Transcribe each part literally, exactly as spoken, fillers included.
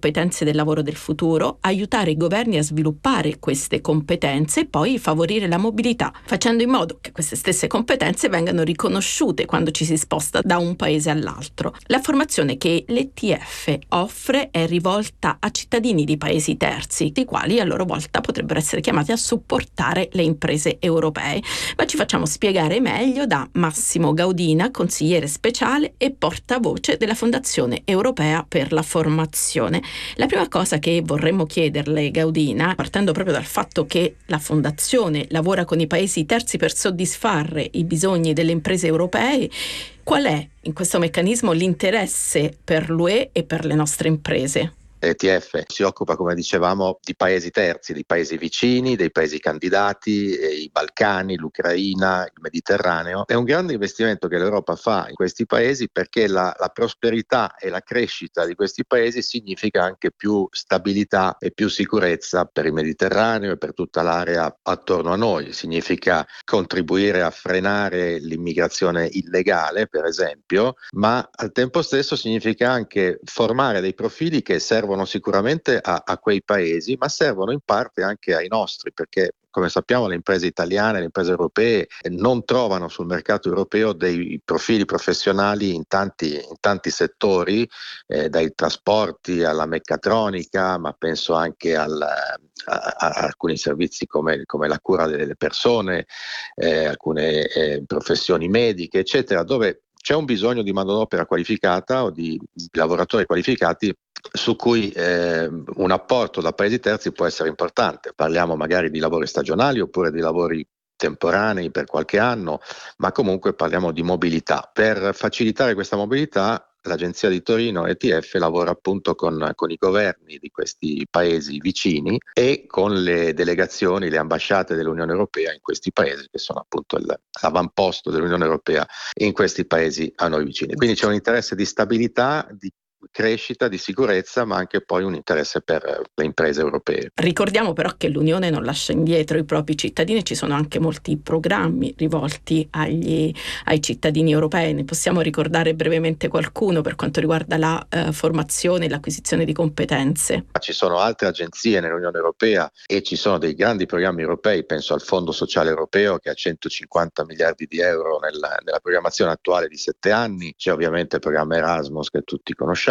competenze del lavoro del futuro, aiutare i governi a sviluppare queste competenze e poi favorire la mobilità, facendo in modo che queste stesse competenze vengano riconosciute quando ci si sposta da un paese all'altro. La formazione che l'E T F offre è rivolta a cittadini di paesi terzi, i quali a loro volta potrebbero essere chiamati a supportare le imprese europee. Ma ci facciamo spiegare meglio da Massimo Gaudina, consigliere speciale e portavoce della Fondazione Europea per la Formazione. La prima cosa che vorremmo chiederle, Gaudina, partendo proprio dal fatto che la Fondazione lavora con i paesi terzi per soddisfare i bisogni delle imprese europee, qual è in questo meccanismo l'interesse per l'U E e per le nostre imprese? E T F si occupa, come dicevamo, di paesi terzi, di paesi vicini, dei paesi candidati, i Balcani, l'Ucraina, il Mediterraneo. È un grande investimento che l'Europa fa in questi paesi perché la, la prosperità e la crescita di questi paesi significa anche più stabilità e più sicurezza per il Mediterraneo e per tutta l'area attorno a noi. Significa contribuire a frenare l'immigrazione illegale, per esempio, ma al tempo stesso significa anche formare dei profili che servono sicuramente a, a quei paesi, ma servono in parte anche ai nostri, perché come sappiamo le imprese italiane, le imprese europee non trovano sul mercato europeo dei profili professionali in tanti, in tanti settori, eh, dai trasporti alla meccatronica, ma penso anche al, a, a alcuni servizi come, come la cura delle persone, eh, alcune eh, professioni mediche, eccetera, dove c'è un bisogno di manodopera qualificata o di, di lavoratori qualificati su cui eh, un apporto da paesi terzi può essere importante. Parliamo magari di lavori stagionali oppure di lavori temporanei per qualche anno, ma comunque parliamo di mobilità. Per facilitare questa mobilità l'Agenzia di Torino E T F lavora appunto con, con i governi di questi paesi vicini e con le delegazioni, le ambasciate dell'Unione Europea in questi paesi, che sono appunto il, l'avamposto dell'Unione Europea in questi paesi a noi vicini. Quindi c'è un interesse di stabilità, di crescita, di sicurezza, ma anche poi un interesse per le imprese europee. Ricordiamo però che l'Unione non lascia indietro i propri cittadini, ci sono anche molti programmi rivolti agli, ai cittadini europei. Ne possiamo ricordare brevemente qualcuno per quanto riguarda la eh, formazione e l'acquisizione di competenze? Ci sono altre agenzie nell'Unione Europea e ci sono dei grandi programmi europei, penso al Fondo Sociale Europeo che ha centocinquanta miliardi di euro nella, nella programmazione attuale di sette anni, c'è ovviamente il programma Erasmus che tutti conosciamo,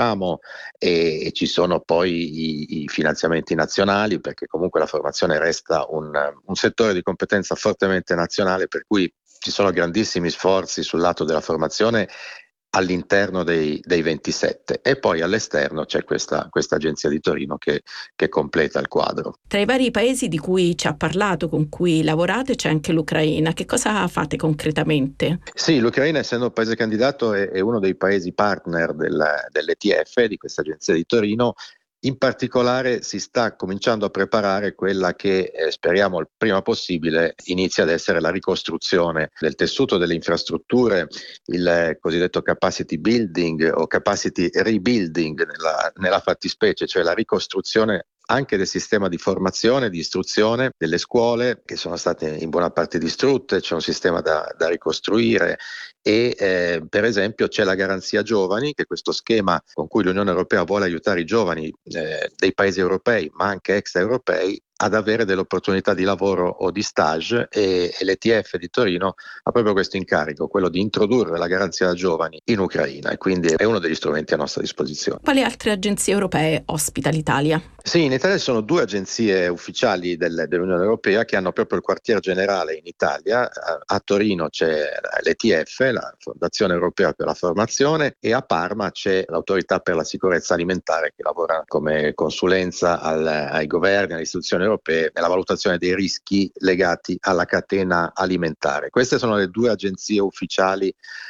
e, e ci sono poi i, i finanziamenti nazionali, perché comunque la formazione resta un, un settore di competenza fortemente nazionale, per cui ci sono grandissimi sforzi sul lato della formazione all'interno dei, dei ventisette, e poi all'esterno c'è questa, questa agenzia di Torino che, che completa il quadro. Tra i vari paesi di cui ci ha parlato, con cui lavorate, c'è anche l'Ucraina. Che cosa fate concretamente? Sì, l'Ucraina, essendo un paese candidato, è, è uno dei paesi partner del, dell'E T F, di questa agenzia di Torino. In particolare si sta cominciando a preparare quella che eh, speriamo il prima possibile inizi ad essere la ricostruzione del tessuto delle infrastrutture, il eh, cosiddetto capacity building o capacity rebuilding nella, nella fattispecie, cioè la ricostruzione anche del sistema di formazione, di istruzione, delle scuole che sono state in buona parte distrutte, c'è un sistema da, da ricostruire e eh, per esempio c'è la garanzia giovani, che è questo schema con cui l'Unione Europea vuole aiutare i giovani eh, dei paesi europei ma anche extraeuropei ad avere delle opportunità di lavoro o di stage, e, e l'E T F di Torino ha proprio questo incarico, quello di introdurre la garanzia da giovani in Ucraina, e quindi è uno degli strumenti a nostra disposizione. Quali altre agenzie europee ospita l'Italia? Sì, in Italia ci sono due agenzie ufficiali del, dell'Unione Europea che hanno proprio il quartier generale in Italia. A, a Torino c'è l'E T F, la Fondazione Europea per la Formazione, e a Parma c'è l'Autorità per la Sicurezza Alimentare che lavora come consulenza al, ai governi, alle istituzioni europee nella valutazione dei rischi legati alla catena alimentare. Queste sono le due agenzie ufficiali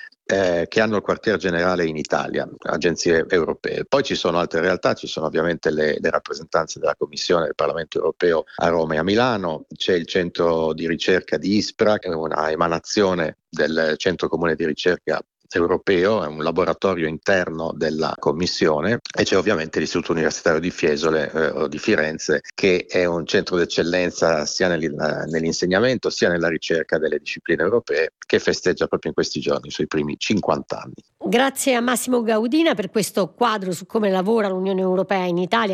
Eh, che hanno il quartier generale in Italia, agenzie europee. Poi ci sono altre realtà, ci sono ovviamente le, le rappresentanze della Commissione del Parlamento europeo a Roma e a Milano, c'è il centro di ricerca di ISPRA, che è una emanazione del Centro Comune di Ricerca europeo, è un laboratorio interno della Commissione, e c'è ovviamente l'Istituto Universitario di Fiesole eh, o di Firenze, che è un centro d'eccellenza sia nell'insegnamento sia nella ricerca delle discipline europee, che festeggia proprio in questi giorni i suoi primi cinquanta anni. Grazie a Massimo Gaudina per questo quadro su come lavora l'Unione Europea in Italia.